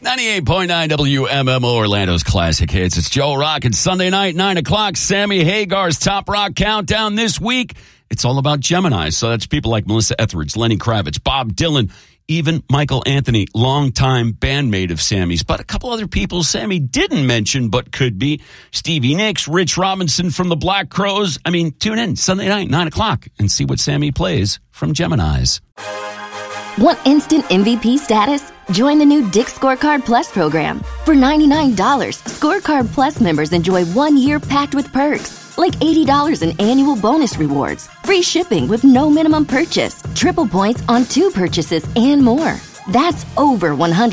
98.9 WMMO, Orlando's classic hits. It's Joe Rock. It's Sunday night, 9 o'clock. Sammy Hagar's Top Rock Countdown this week. It's all about Gemini. So that's people like Melissa Etheridge, Lenny Kravitz, Bob Dylan, even Michael Anthony, longtime bandmate of Sammy's. But a couple other people Sammy didn't mention but could be. Stevie Nicks, Rich Robinson from the Black Crowes. I mean, tune in Sunday night, 9 o'clock, and see what Sammy plays from Geminis. Want instant MVP status? Join the new Dick's Scorecard Plus program. For $99, Scorecard Plus members enjoy 1 year packed with perks, like $80 in annual bonus rewards, free shipping with no minimum purchase, triple points on 2 purchases, and more. That's over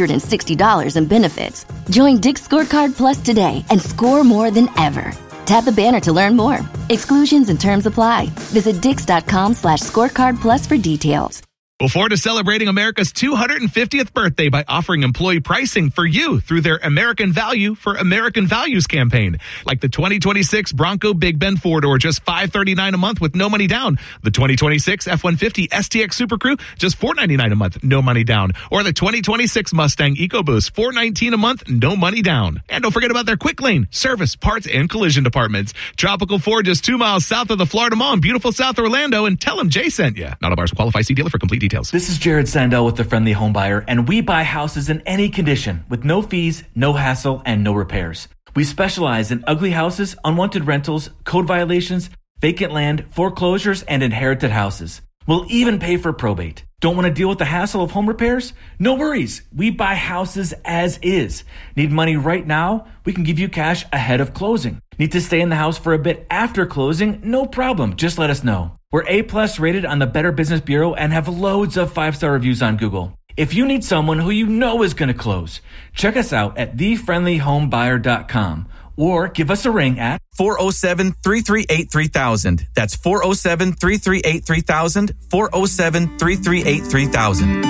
$160 in benefits. Join Dick's Scorecard Plus today and score more than ever. Tap the banner to learn more. Exclusions and terms apply. Visit dix.com/scorecard plus for details. Well, Ford is celebrating America's 250th birthday by offering employee pricing for you through their American Value for American Values campaign. Like the 2026 Bronco Big Ben 4-door, just $539 a month with no money down. The 2026 F-150 STX Super Crew, just $499 a month, no money down. Or the 2026 Mustang EcoBoost, $419 a month, no money down. And don't forget about their quick lane, service, parts, and collision departments. Tropical Ford, just 2 miles south of the Florida Mall in beautiful South Orlando, and tell them Jay sent you. Not all bars qualify. See dealer for complete details. This is Jared Sandell with The Friendly Home Buyer, and we buy houses in any condition with no fees, no hassle, and no repairs. We specialize in ugly houses, unwanted rentals, code violations, vacant land, foreclosures, and inherited houses. We'll even pay for probate. Don't want to deal with the hassle of home repairs? No worries. We buy houses as is. Need money right now? We can give you cash ahead of closing. Need to stay in the house for a bit after closing? No problem. Just let us know. We're A+ rated on the Better Business Bureau and have loads of 5-star reviews on Google. If you need someone who you know is going to close, check us out at thefriendlyhomebuyer.com or give us a ring at 407-338-3000. That's 407-338-3000, 407-338-3000.